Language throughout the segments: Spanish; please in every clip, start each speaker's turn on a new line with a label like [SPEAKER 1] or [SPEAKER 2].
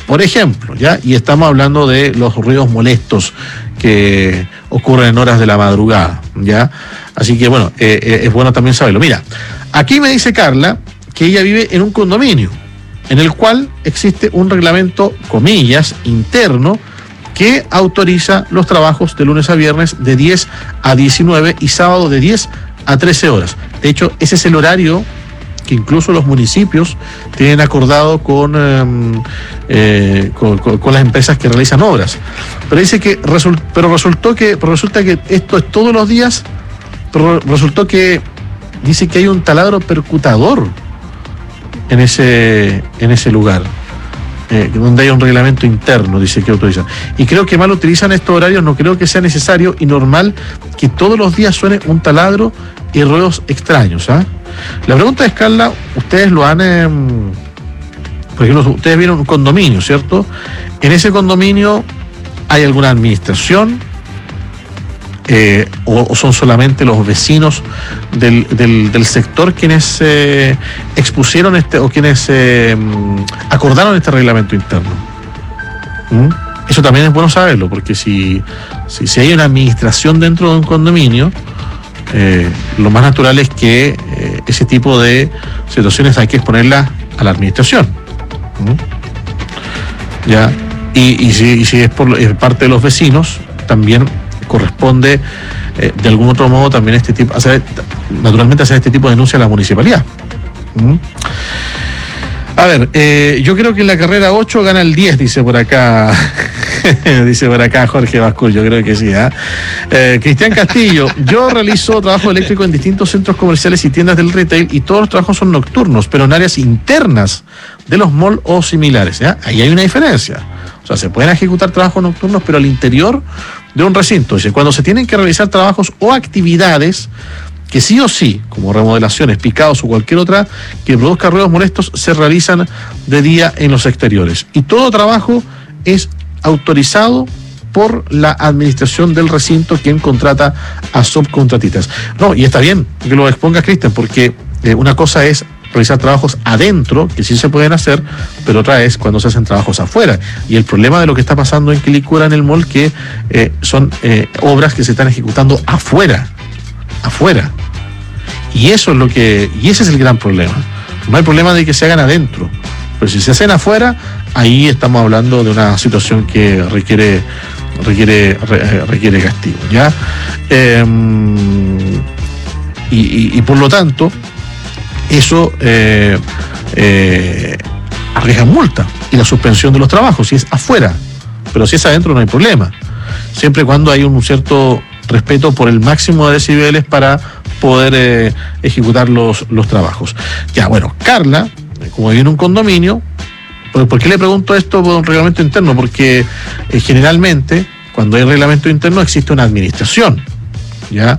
[SPEAKER 1] por ejemplo, ¿ya? Y estamos hablando de los ruidos molestos que ocurren en horas de la madrugada, ¿ya? Así que, bueno, es bueno también saberlo. Mira, aquí me dice Carla que ella vive en un condominio en el cual existe un reglamento, comillas, interno, que autoriza los trabajos de lunes a viernes de 10 a 19 y sábado de 10 a 13 horas. De hecho, ese es el horario que incluso los municipios tienen acordado con las empresas que realizan obras. Pero dice que resulta que esto es todos los días, pero resultó que dice que hay un taladro percutador en ese lugar, donde hay un reglamento interno, dice que autoriza. Y creo que mal utilizan estos horarios, no creo que sea necesario y normal que todos los días suene un taladro y ruidos extraños, ¿ah? La pregunta es, Carla, ustedes lo han... por ejemplo, ustedes vieron un condominio, ¿cierto? En ese condominio hay alguna administración, o son solamente los vecinos del sector quienes expusieron o quienes acordaron este reglamento interno. Eso también es bueno saberlo, porque si hay una administración dentro de un condominio, lo más natural es que ese tipo de situaciones hay que exponerlas a la administración. ¿Ya? Y si es por parte de los vecinos, también corresponde de algún otro modo también naturalmente hacer este tipo de denuncia a la municipalidad. A ver, yo creo que en la carrera 8 gana el 10, dice por acá Jorge Bascur, yo creo que sí. Cristian Castillo, yo realizo trabajo eléctrico en distintos centros comerciales y tiendas del retail y todos los trabajos son nocturnos, pero en áreas internas de los malls o similares. Ahí hay una diferencia. O sea, se pueden ejecutar trabajos nocturnos, pero al interior de un recinto. Dice, cuando se tienen que realizar trabajos o actividades que sí o sí, como remodelaciones, picados o cualquier otra que produzca ruidos molestos, se realizan de día en los exteriores. Y todo trabajo es autorizado por la administración del recinto, quien contrata a subcontratistas. No, y está bien que lo exponga Cristian, porque una cosa es realizar trabajos adentro, que sí se pueden hacer, pero otra es cuando se hacen trabajos afuera. Y el problema de lo que está pasando en Quilicura, en el mall, que son obras que se están ejecutando afuera. Y eso es y ese es el gran problema. No hay problema de que se hagan adentro, pero si se hacen afuera, ahí estamos hablando de una situación que requiere castigo, ¿ya? Y por lo tanto, eso arriesga multa y la suspensión de los trabajos si es afuera, pero si es adentro no hay problema, siempre y cuando hay un cierto respeto por el máximo de decibeles para poder ejecutar los trabajos. Ya, bueno, Carla, como vive en un condominio, ¿por qué le pregunto esto por un reglamento interno? Porque generalmente cuando hay reglamento interno existe una administración, ¿ya?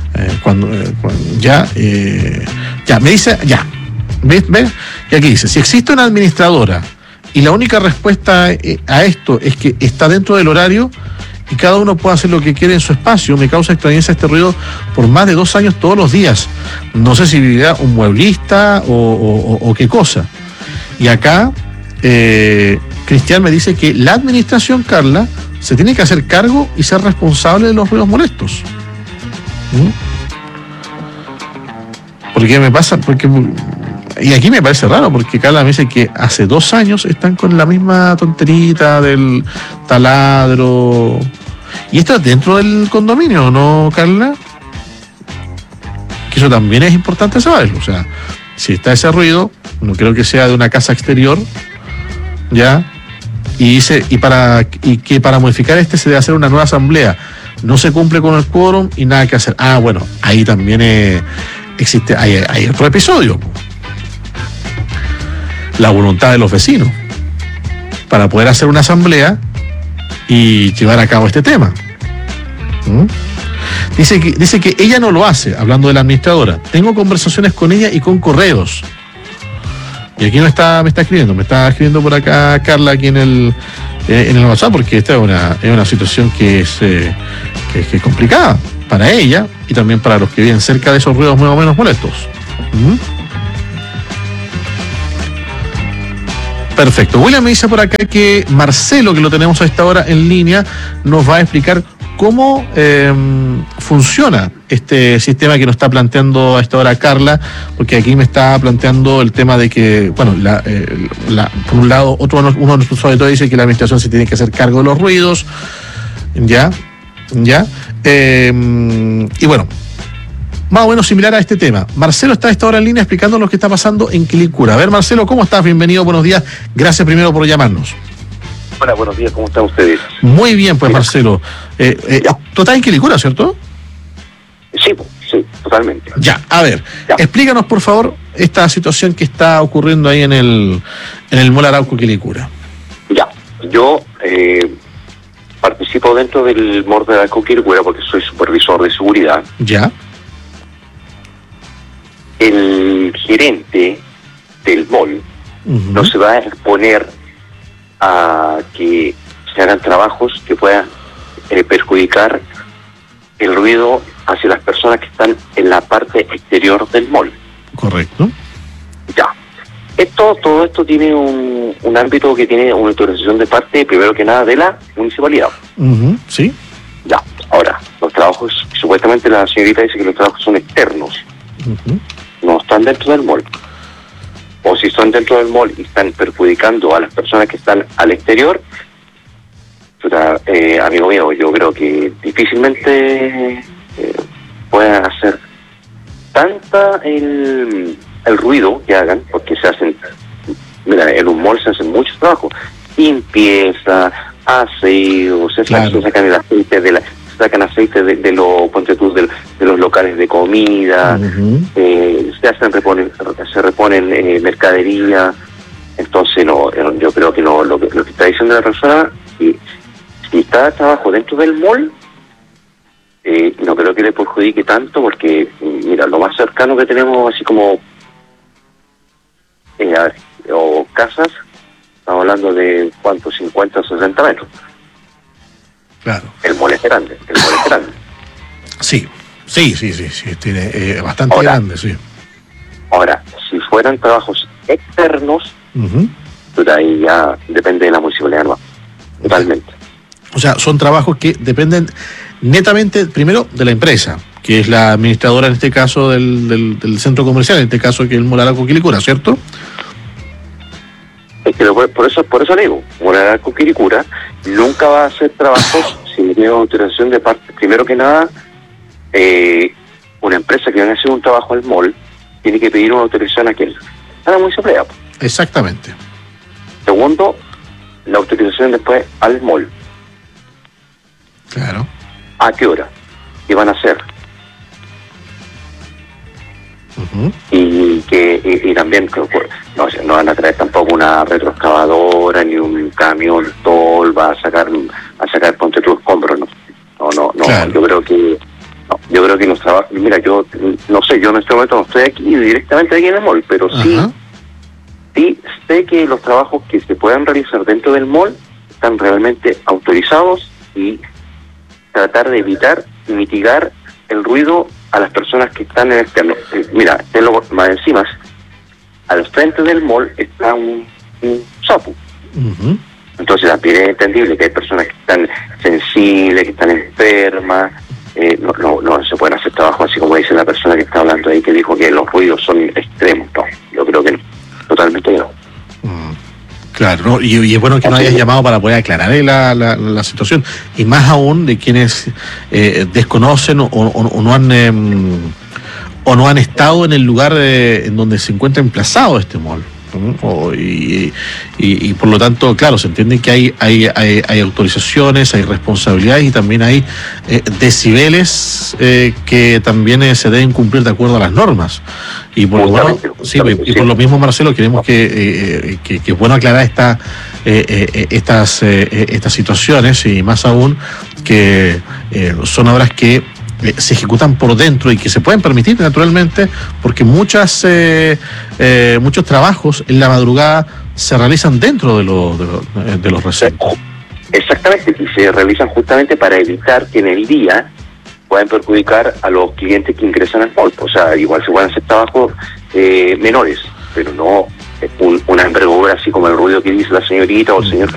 [SPEAKER 1] Ya me dice, ¿ves? Y aquí dice, si existe una administradora y la única respuesta a esto es que está dentro del horario y cada uno puede hacer lo que quiere en su espacio, me causa extrañeza este ruido por más de 2 años todos los días. No sé si vivirá un mueblista o qué cosa. Y acá Cristian me dice que la administración, Carla, se tiene que hacer cargo y ser responsable de los ruidos molestos. Y aquí me parece raro, porque Carla me dice que hace 2 años están con la misma tonterita del taladro. Y esto es dentro del condominio, ¿no, Carla? Que eso también es importante saberlo. O sea, si está ese ruido, no creo que sea de una casa exterior, ¿ya? Y que para modificar se debe hacer una nueva asamblea. No se cumple con el quórum y nada que hacer. Bueno, ahí también hay otro episodio. La voluntad de los vecinos para poder hacer una asamblea y llevar a cabo este tema. Dice que ella no lo hace, hablando de la administradora. Tengo conversaciones con ella y con correos. Y aquí me está escribiendo por acá Carla, aquí en el WhatsApp, porque esta es una situación que es complicada para ella y también para los que viven cerca de esos ruidos más o menos molestos. Perfecto. William me dice por acá que Marcelo, que lo tenemos a esta hora en línea, nos va a explicar cómo funciona este sistema que nos está planteando a esta hora Carla, porque aquí me está planteando el tema de que, bueno, por un lado, uno de nuestros auditores dice que la administración se tiene que hacer cargo de los ruidos, ya, y bueno, más o menos similar a este tema. Marcelo está a esta hora en línea explicando lo que está pasando en Quilicura. A ver, Marcelo, ¿cómo estás? Bienvenido, buenos días. Gracias primero por llamarnos.
[SPEAKER 2] Hola, buenos días, ¿cómo están ustedes?
[SPEAKER 1] Muy bien, pues, Marcelo. ¿Tú estás en Quilicura, cierto?
[SPEAKER 2] Sí, totalmente.
[SPEAKER 1] Ya, a ver, explícanos, por favor, esta situación que está ocurriendo ahí en el Mall Arauco Quilicura.
[SPEAKER 2] Ya, yo participo dentro del Mall Arauco Quilicura porque soy supervisor de seguridad.
[SPEAKER 1] Ya.
[SPEAKER 2] El gerente del mall no se va a exponer a que se hagan trabajos que puedan perjudicar el ruido hacia las personas que están en la parte exterior del mall.
[SPEAKER 1] Correcto.
[SPEAKER 2] Ya. Todo esto tiene un ámbito que tiene una autorización de parte, primero que nada, de la municipalidad.
[SPEAKER 1] Sí.
[SPEAKER 2] Ya. Ahora, los trabajos, supuestamente la señorita dice que los trabajos son externos. No están dentro del mall. O si están dentro del mall y están perjudicando a las personas que están al exterior, amigo mío, yo creo que difícilmente puedan hacer tanta el ruido que hagan, porque se hacen, mira, en un mall se hacen muchos trabajos, limpieza, aseo, sacan el aceite sacan aceite de los, ponte tú, de los locales de comida, se reponen mercadería. Entonces yo creo que lo que está diciendo la persona, si está trabajo dentro del mall, no creo que le perjudique tanto, porque mira, lo más cercano que tenemos, así como o casas, estamos hablando de ¿cuánto? 50 o 60 metros.
[SPEAKER 1] Claro.
[SPEAKER 2] El mall es grande.
[SPEAKER 1] Sí, tiene bastante grande, sí.
[SPEAKER 2] Ahora, si fueran trabajos externos, pues ahí ya depende de la municipalidad, ¿no? Totalmente.
[SPEAKER 1] O sea, son trabajos que dependen netamente, primero, de la empresa, que es la administradora en este caso del centro comercial, en este caso que es el Mall Arauco Quilicura, ¿cierto?
[SPEAKER 2] Es que por eso le digo, Mall Arauco Quilicura nunca va a hacer trabajos sin tener autorización de parte. Primero que nada, una empresa que va a hacer un trabajo al mall tiene que pedir una autorización a la municipalidad.
[SPEAKER 1] Exactamente.
[SPEAKER 2] Segundo, la autorización después al mall.
[SPEAKER 1] Claro.
[SPEAKER 2] ¿A qué hora? ¿Qué van a hacer? Y también no van a traer tampoco una retroexcavadora ni un camión tolva a sacar ponte tu escombros, no, claro. Yo creo que los trabajos, mira, yo no sé, yo en este momento no estoy aquí directamente aquí en el mall, pero sí sé que los trabajos que se puedan realizar dentro del mall están realmente autorizados, y tratar de evitar y mitigar el ruido a las personas que están en el externo. Mira, más encima, al frente del mall está un sapo. Entonces también es entendible que hay personas que están sensibles, que están enfermas. No se pueden hacer trabajos así como dice la persona que está hablando ahí, que dijo que los ruidos son extremos. No, yo creo que no, totalmente no.
[SPEAKER 1] Claro, ¿no? Y es bueno que nos hayas llamado para poder aclarar la situación, y más aún de quienes desconocen o no han estado en el lugar en donde se encuentra emplazado este mall. Y por lo tanto, claro, se entiende que hay autorizaciones, hay responsabilidades, y también hay decibeles que también se deben cumplir de acuerdo a las normas. Y por lo mismo, Marcelo, queremos que es bueno aclarar estas situaciones, y más aún que son obras que se ejecutan por dentro y que se pueden permitir naturalmente, porque muchos trabajos en la madrugada se realizan dentro de los recintos.
[SPEAKER 2] Exactamente, y se realizan justamente para evitar que en el día puedan perjudicar a los clientes que ingresan al mall. O sea, igual se pueden hacer trabajos menores, pero no una envergadura así como el ruido que dice la señorita o el señor